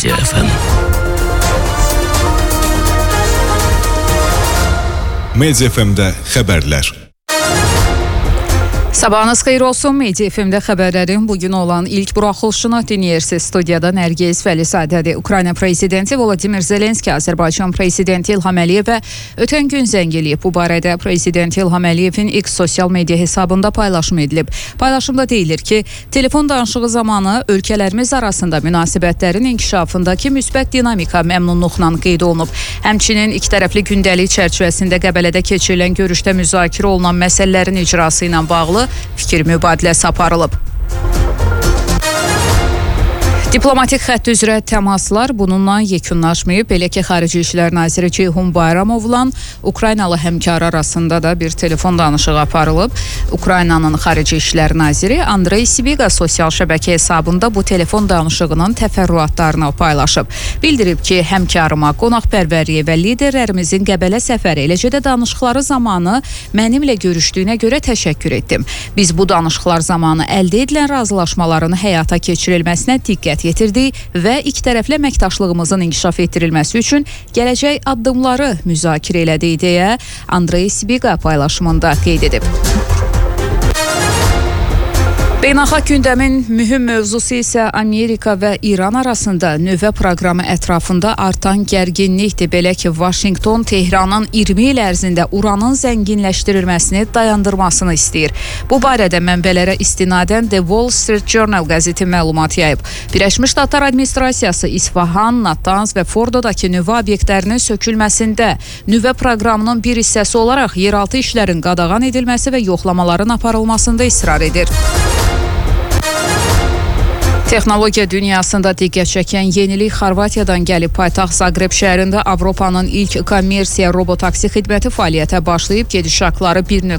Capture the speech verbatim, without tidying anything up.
Media F M. Media F M'də xəbərlər. Sabahınız xeyir olsun. Media F M'də xəbərlərin bugün olan ilk buraxılışını dinləyirsiniz. Studiyada Nərgiz Vəlizadədir. Ukrayna prezidenti Volodimir Zelenski Azərbaycan prezidenti İlham Əliyevə ötən gün zəng eləyib. Bu barədə prezident İlham Əliyevin X sosial media hesabında paylaşım edilib. Paylaşımda deyilir ki, telefon danışığı zamanı ölkələrimiz arasında münasibətlərin inkişafındakı müsbət dinamika məmnunluqla qeyd olunub. Həmçinin ikitərəfli gündəlik çərçivəsində Qəbələdə keçirilən görüşdə müzakirə olunan məsələlərin icrası ilə bağlı fikir mübadiləsi aparılıb. Diplomatik xətt üzrə təmaslar bununla yekunlaşmayıb. Belə ki, Xarici İşlər Naziri Ceyhun Bayramovla Ukraynalı həmkarı arasında da bir telefon danışığı aparılıb. Ukraynanın Xarici İşlər Naziri Andrey Sibiqa sosial şəbəkə hesabında bu telefon danışığının təfərrüatlarını paylaşıb. Bildirib ki, həmkarıma qonaqpərvərliyi və liderlərimizin Qəbələ səfəri, eləcə də danışıqları zamanı mənimlə görüşdüyünə görə təşəkkür etdim. Biz bu danışıqlar zamanı əldə edilən razılaşmaların həyata keçirilməsinə diqqət yetirdik və ikitərəfli əməkdaşlığımızın inkişaf etdirilməsi üçün gələcək addımları müzakirə elədik deyə Andrey Sibiqa paylaşımında qeyd edib. Beynəlxalq gündəmin mühüm mövzusu isə Amerika və İran arasında nüvə proqramı ətrafında artan gərginlikdir. Belə ki, Vaşinqton Tehranın iyirmi il ərzində uranın zənginləşdirilməsini dayandırmasını istəyir. Bu barədə mənbələrə istinadən The Wall Street Journal qəzeti məlumat yayıb. Birləşmiş Ştatlar administrasiyası İsfahan, Natanz və Fordodakı nüvə obyektlərinin sökülməsində nüvə proqramının bir hissəsi olaraq yeraltı işlərin qadağan edilməsi və yoxlamaların aparılmasında israr edir. Texnologiya dünyasında diqqət çəkən yenilik Xorvatiyadan gəlib. Paytaxt Zaqreb şəhərində Avropanın ilk kommersiya robotaksi xidməti fəaliyyətə başlayıb. Gediş haqqları bir